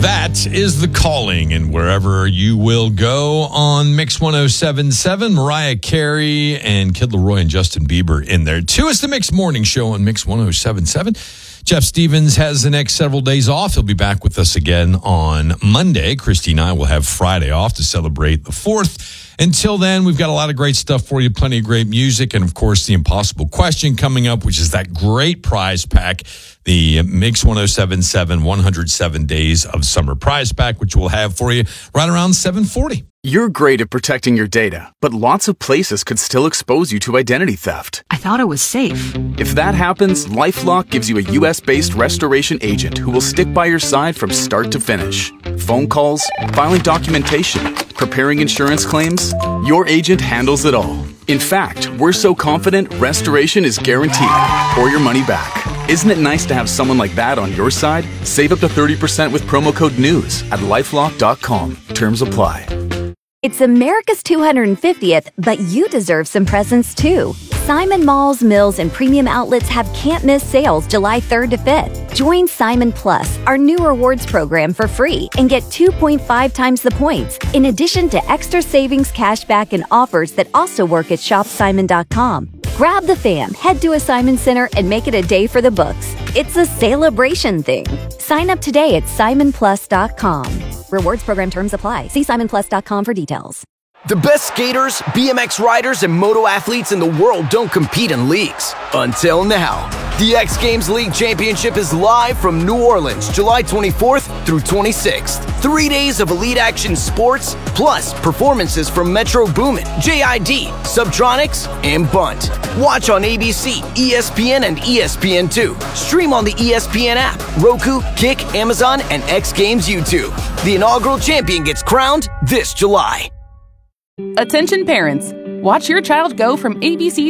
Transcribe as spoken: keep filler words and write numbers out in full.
That is The Calling, and wherever you will go on Mix one oh seven point seven, Mariah Carey and Kid Laroi and Justin Bieber in there. Two is the Mix Morning Show on Mix one oh seven point seven. Jeff Stevens has the next several days off. He'll be back with us again on Monday. Christy and I will have Friday off to celebrate the fourth. Until then, we've got a lot of great stuff for you, plenty of great music, and, of course, the impossible question coming up, which is that great prize pack, the Mix one oh seven point seven one hundred seven Days of Summer prize pack, which we'll have for you right around seven forty. You're great at protecting your data, but lots of places could still expose you to identity theft. I thought it was safe. If that happens, LifeLock gives you a U S-based restoration agent who will stick by your side from start to finish. Phone calls, filing documentation, preparing insurance claims, your agent handles it all. In fact, we're so confident restoration is guaranteed or your money back. Isn't it nice to have someone like that on your side? Save up to thirty percent with promo code NEWS at lifelock dot com. Terms apply. It's America's two hundred fiftieth, but you deserve some presents too. Simon Malls, Mills, and Premium Outlets have can't-miss sales July third to fifth. Join Simon Plus, our new rewards program, for free and get two point five times the points, in addition to extra savings, cashback, and offers that also work at shop simon dot com. Grab the fam, head to a Simon Center, and make it a day for the books. It's a celebration thing. Sign up today at simon plus dot com. Rewards program terms apply. See simon plus dot com for details. The best skaters, B M X riders, and moto athletes in the world don't compete in leagues. Until now. The X Games League Championship is live from New Orleans, July twenty-fourth through twenty-sixth. Three days of elite action sports, plus performances from Metro Boomin, J I D, Subtronics, and Bunt. Watch on A B C, E S P N, and E S P N two. Stream on the E S P N app, Roku, Kick, Amazon, and X Games YouTube. The inaugural champion gets crowned this July. Attention parents, watch your child go from A B C's